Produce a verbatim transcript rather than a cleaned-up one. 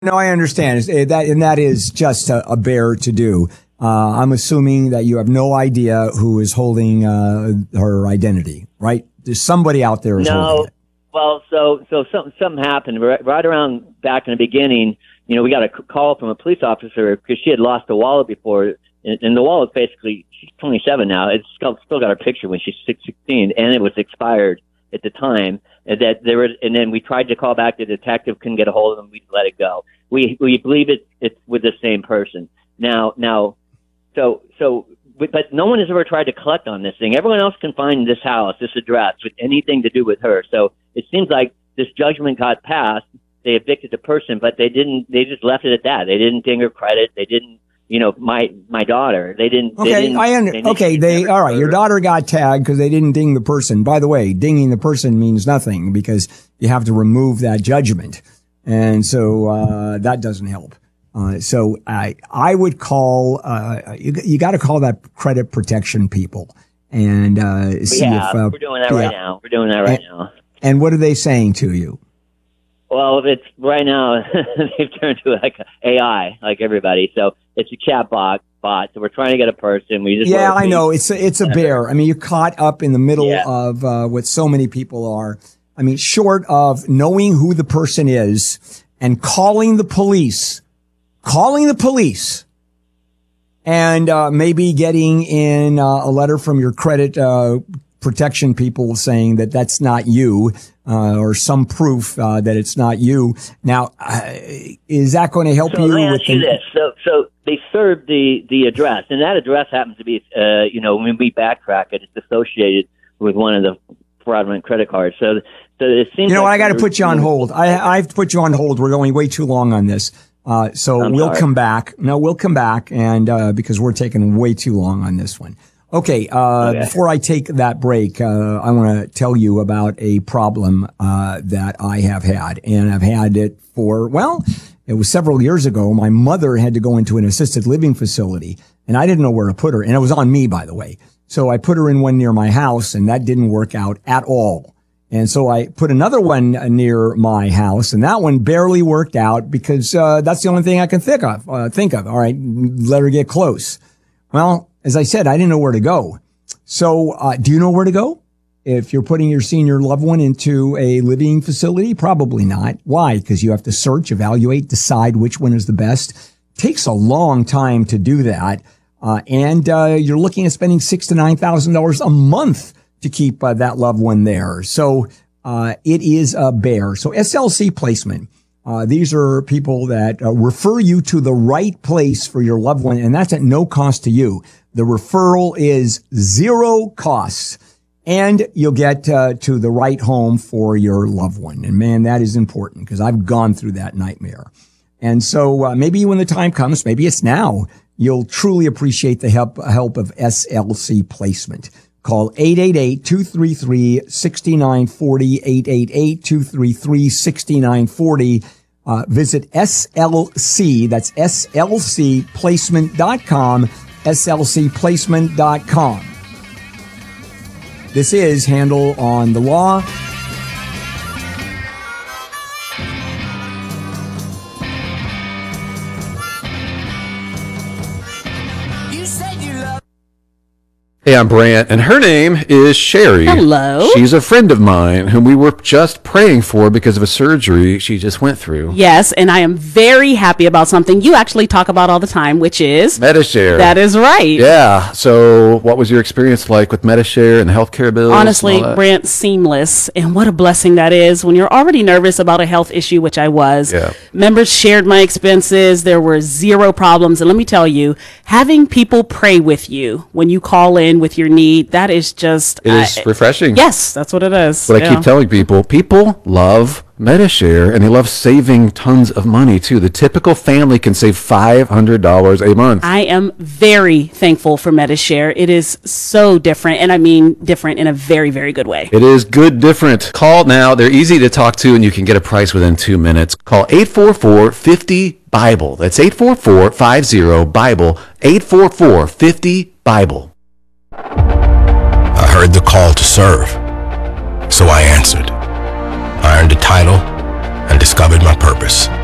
No, I understand. It's, that and that is just a, a bear to do. Uh, I'm assuming that you have no idea who is holding uh, her identity, right? There's somebody out there who's no, holding it. Well, so so something something happened right, right around back in the beginning. You know, we got a call from a police officer because she had lost a wallet before, and, and the wallet basically, she's twenty-seven now. It's still, still got her picture when she's sixteen, and it was expired at the time. And that there was, and then we tried to call back. The detective couldn't get a hold of them. We let it go. We we believe it it's with the same person now. Now, so so, but no one has ever tried to collect on this thing. Everyone else can find this house, this address, with anything to do with her. So it seems like this judgment got passed. They evicted the person, but they didn't. They just left it at that. They didn't ding her credit. They didn't. You know, my my daughter. They didn't. Okay, they didn't, I under, they okay. They all right. Your daughter got tagged because they didn't ding the person. By the way, dinging the person means nothing because you have to remove that judgment, and so uh, that doesn't help. Uh, so I I would call. Uh, you you got to call that credit protection people and uh, see yeah, if uh, we're doing that yeah. right now. We're doing that right and, now. And what are they saying to you? Well, if it's right now, they've turned to like A I, like everybody. So it's a chat bot, bot. So we're trying to get a person. We just yeah, I know it's a, it's a bear. I mean, you're caught up in the middle yeah. of uh, what so many people are. I mean, short of knowing who the person is and calling the police, calling the police, and uh, maybe getting in uh, a letter from your credit uh, protection people saying that that's not you. Uh, or some proof uh, that it's not you. Now, uh, is that going to help so you? Let me with ask you the- this. So, so they served the, the address, and that address happens to be, uh, you know, when we backtrack it, it's associated with one of the fraudulent credit cards. So, so it seems. You know like what? I got to put you on hold. I, I've put you on hold. We're going way too long on this. Uh, so I'm we'll sorry. come back. No, we'll come back, and uh, because we're taking way too long on this one. Okay, uh, okay. Before I take that break, uh, I want to tell you about a problem, uh, that I have had, and I've had it for, well, it was several years ago. My mother had to go into an assisted living facility, and I didn't know where to put her, and it was on me, by the way. So I put her in one near my house, and that didn't work out at all. And so I put another one near my house, and that one barely worked out because, uh, that's the only thing I can think of, uh, think of. All right, let her get close. Well, as I said, I didn't know where to go. So, uh, do you know where to go? If you're putting your senior loved one into a living facility? Probably not. Why? Because you have to search, evaluate, decide which one is the best. It takes a long time to do that. Uh, and, uh, you're looking at spending six to nine thousand dollars a month to keep uh, that loved one there. So, uh, it is a bear. So S L C placement. Uh, these are people that uh, refer you to the right place for your loved one, and that's at no cost to you. The referral is zero costs, and you'll get uh, to the right home for your loved one. And man, that is important because I've gone through that nightmare. And so uh, maybe when the time comes, maybe it's now, you'll truly appreciate the help, help of S L C placement. Call eight eight eight, two three three, six nine four zero, eight eight eight, two three three, six nine four zero. Uh, visit S L C, that's S L C placement dot com, S L C placement dot com. This is Handel on the Law. Hey, I'm Brant, and her name is Sherry. Hello. She's a friend of mine whom we were just praying for because of a surgery she just went through. Yes, and I am very happy about something you actually talk about all the time, which is... Medi-Share. That is right. Yeah. So what was your experience like with Medi-Share and the healthcare bills? Honestly, Brant, seamless. And what a blessing that is when you're already nervous about a health issue, which I was. Yeah. Members shared my expenses. There were zero problems. And let me tell you, having people pray with you when you call in with your need, that is just It is uh, refreshing. Yes, that's what it is. But yeah. I keep telling people, people love Medi-Share, and they love saving tons of money, too. The typical family can save five hundred dollars a month. I am very thankful for Medi-Share. It is so different, and I mean different in a very, very good way. It is good different. Call now. They're easy to talk to, and you can get a price within two minutes. Call eight four four, five zero, Bible. That's eight four four, five zero, Bible, eight four four, five zero, Bible. I heard the call to serve, so I answered. I earned a title and discovered my purpose.